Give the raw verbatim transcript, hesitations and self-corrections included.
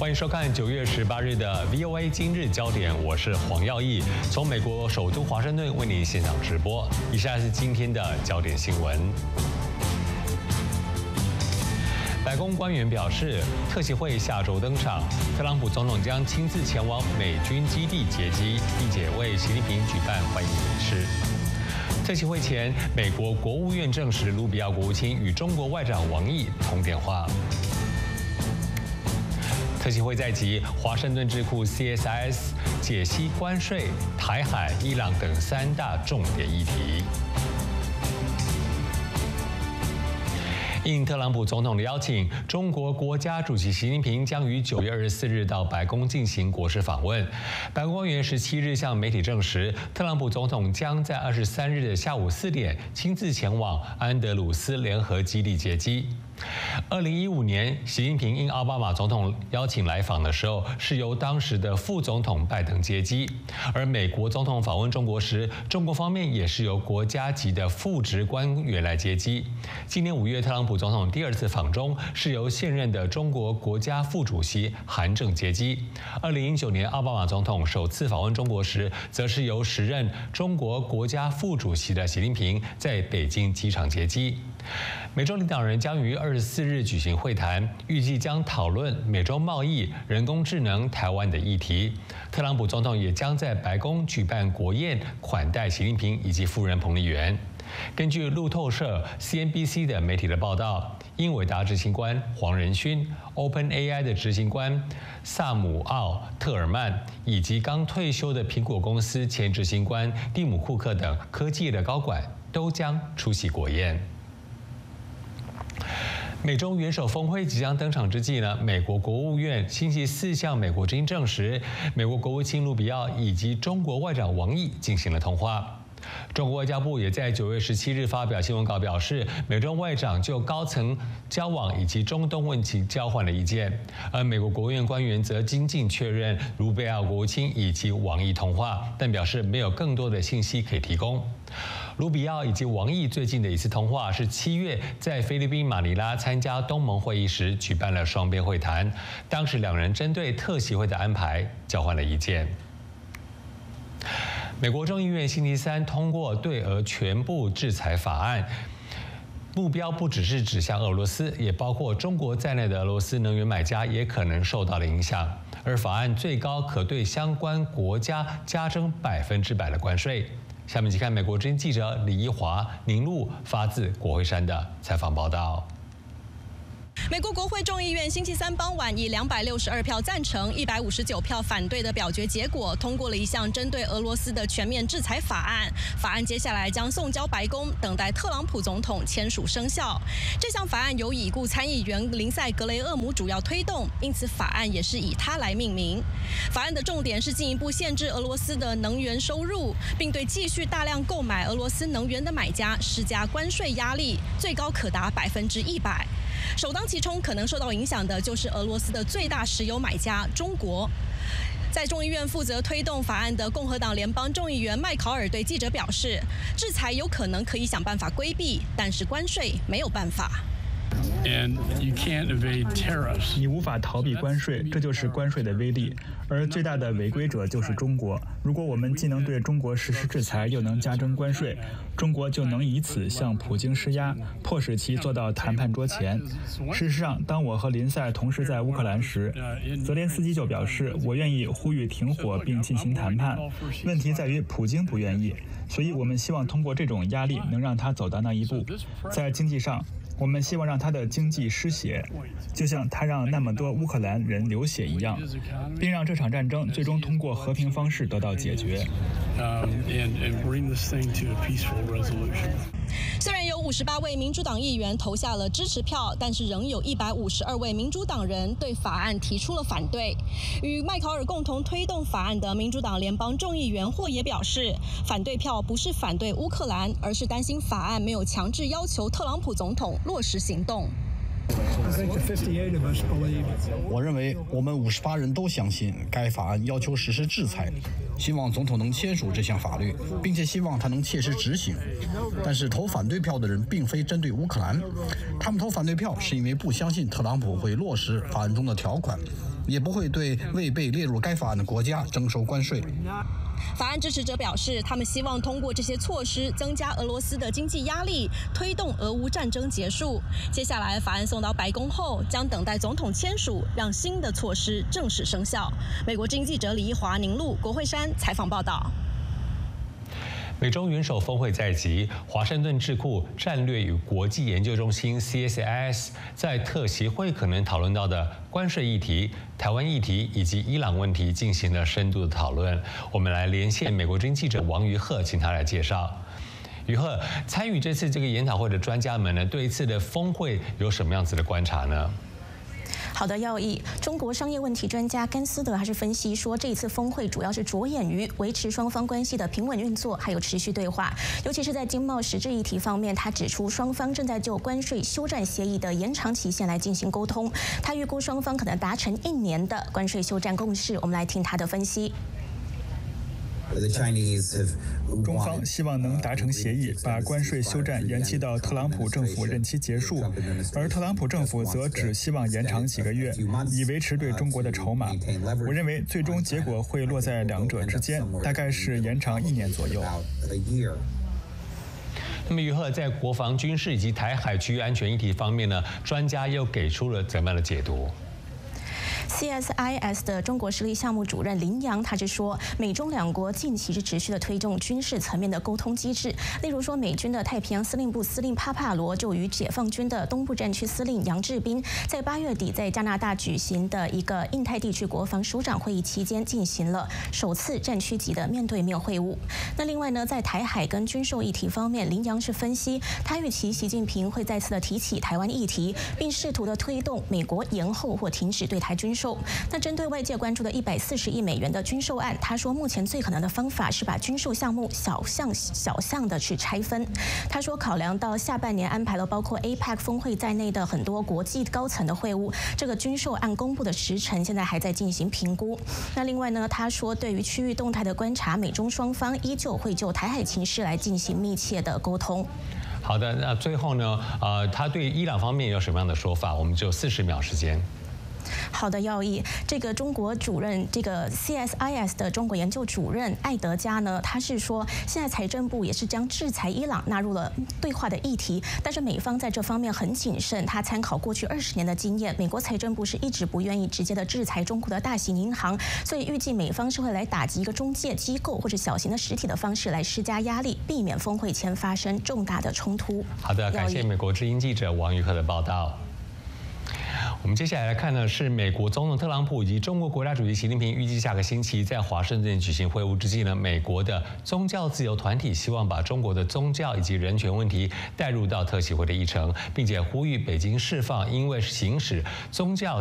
欢迎收看九月十八日的 V O A 今日焦点，我是黄耀义，从美国首都华盛顿为您现场直播。以下是今天的焦点新闻。白宫官员表示，特协会下周登场，特朗普总统将亲自前往美军基地接机，并且为习近平举办欢迎仪式。特协会前，美国国务院证实，卢比奥国务卿与中国外长王毅通电话。特协会在即，华盛顿智库 C S I S 解析关税、台海、伊朗等三大重点议题。应特朗普总统的邀请，中国国家主席习近平将于九月二十四日到白宫进行国事访问。白宫官员十七日向媒体证实，特朗普总统将在二十三日的下午四点亲自前往安德鲁斯联合基地接机。二零一五年，习近平应奥巴马总统邀请来访的时候，是由当时的副总统拜登接机。而美国总统访问中国时，中国方面也是由国家级的副职官员来接机。今年五月，特朗普总统第二次访中，是由现任的中国国家副主席韩正接机。二零一九年，奥巴马总统首次访问中国时，则是由时任中国国家副主席的习近平在北京机场接机。美中领导人将于二十四日举行会谈，预计将讨论美洲贸易、人工智能、台湾的议题。特朗普总统也将在白宫举办国宴，款待习近平以及夫人彭丽媛。根据路透社、C N B C 的媒体的报道，英伟达执行官黄仁勋、OpenAI 的执行官萨姆奥·特尔曼以及刚退休的苹果公司前执行官蒂姆·库克等科技业的高管都将出席国宴。美中元首峰会即将登场之际呢，美国国务院星期四向美国之音证实，美国国务卿卢比奥以及中国外长王毅进行了通话。中国外交部也在九月十七日发表新闻稿表示，美中外长就高层交往以及中东问题交换了意见。而美国国务院官员则精进确认卢比奥国务卿以及王毅通话，但表示没有更多的信息可以提供。卢比奥以及王毅最近的一次通话是七月在菲律宾马尼拉参加东盟会议时举办了双边会谈，当时两人针对特协会的安排交换了意见。美国众议院星期三通过对俄全部制裁法案，目标不只是指向俄罗斯，也包括中国在内的俄罗斯能源买家也可能受到了影响。而法案最高可对相关国家加征百分之百的关税。下面请看美国之音记者李一华、宁路发自国会山的采访报道。 美国国会众议院星期三傍晚以两百六十二票赞成、一百五十九票反对的表决结果，通过了一项针对俄罗斯的全面制裁法案。法案接下来将送交白宫，等待特朗普总统签署生效。这项法案由已故参议员林赛·格雷厄姆主要推动，因此法案也是以他来命名。法案的重点是进一步限制俄罗斯的能源收入，并对继续大量购买俄罗斯能源的买家施加关税压力，最高可达百分之一百。首当其冲可能受到影响的就是俄罗斯的最大石油买家中国。在众议院负责推动法案的共和党联邦众议员麦考尔对记者表示，制裁有可能可以想办法规避，但是关税没有办法。 And you can't evade tariffs. 你无法逃避关税，这就是关税的威力。而最大的违规者就是中国。如果我们既能对中国实施制裁，又能加征关税，中国就能以此向普京施压，迫使其坐到谈判桌前。事实上，当我和林赛同时在乌克兰时，泽连斯基就表示，我愿意呼吁停火并进行谈判。问题在于普京不愿意，所以我们希望通过这种压力能让他走到那一步。在经济上，我们希望让他的经济失血，就像他让那么多乌克兰人流血一样，并让这场战争最终通过和平方式得到解决。 虽然有五十八位民主党议员投下了支持票，但是仍有一百五十二位民主党人对法案提出了反对。与麦考尔共同推动法案的民主党联邦众议员霍也表示，反对票不是反对乌克兰，而是担心法案没有强制要求特朗普总统落实行动。 我认为我们五十八人都相信该法案要求实施制裁，希望总统能签署这项法律，并且希望他能切实执行。但是投反对票的人并非针对乌克兰，他们投反对票是因为不相信特朗普会落实法案中的条款， 也不会对未被列入该法案的国家征收关税。 法案支持者表示，他们希望通过这些措施增加俄罗斯的经济压力，推动俄乌战争结束。接下来，法案送到白宫后，将等待总统签署，让新的措施正式生效。美国之音记者李一华、宁路、国会山采访报道。 美中元首峰会在即，华盛顿智库战略与国际研究中心 C S I S 在特席会可能讨论到的关税议题、台湾议题以及伊朗问题进行了深度的讨论。我们来连线美国之音记者王于鹤，请他来介绍。于鹤，参与这次这个研讨会的专家们呢，对一次的峰会有什么样子的观察呢？ 好的，要义，中国商业问题专家甘斯德还是分析说，这一次峰会主要是着眼于维持双方关系的平稳运作，还有持续对话。尤其是在经贸实质议题方面，他指出双方正在就关税休战协议的延长期限来进行沟通。他预估双方可能达成一年的关税休战共识。我们来听他的分析。 中方希望能达成协议，把关税休战延期到特朗普政府任期结束，而特朗普政府则只希望延长几个月，以维持对中国的筹码。我认为最终结果会落在两者之间，大概是延长一年左右。 那么于鹤在国防、军事以及台海区域安全议题方面呢，专家又给出了怎么样的解读 ？C S I S 的中国实力项目主任林洋，他是说，美中两国近期是持续的推动军事层面的沟通机制，例如说，美军的太平洋司令部司令帕帕罗就与解放军的东部战区司令杨志斌，在八月底在加拿大举行的一个印太地区国防首长会议期间，进行了首次战区级的面对面会晤。那另外呢，在台海跟军售议题方面，林洋是分析，他预期习近平会再次的提起台湾议题，并试图的推动美国延后或停止对台军售。那针对外界关注的一百四十亿美元的军售案，他说目前最可能的方法是把军售项目小项小项的去拆分。他说，考量到下半年安排了包括 A PEC 峰会在内的很多国际高层的会晤，这个军售案公布的时程现在还在进行评估。那另外呢，他说对于区域动态的观察，美中双方依旧会就台海情势来进行密切的沟通。 好的，那最后呢，呃，他对伊朗方面有什么样的说法？我们只有四十秒时间。 好的，要义，这个中国主任，这个 C S I S 的中国研究主任艾德加呢，他是说，现在财政部也是将制裁伊朗纳入了对话的议题，但是美方在这方面很谨慎，他参考过去二十年的经验，美国财政部是一直不愿意直接的制裁中国的大型银行，所以预计美方是会来打击一个中介机构或者小型的实体的方式来施加压力，避免峰会前发生重大的冲突。 好的，感谢美国之音记者王于鹤的报道。我们接下来来看呢，是美国总统特朗普以及中国国家主席习近平预计下个星期在华盛顿举行会晤之际呢，美国的宗教自由团体希望把中国的宗教以及人权问题带入到特席会的议程，并且呼吁北京释放因为行使宗教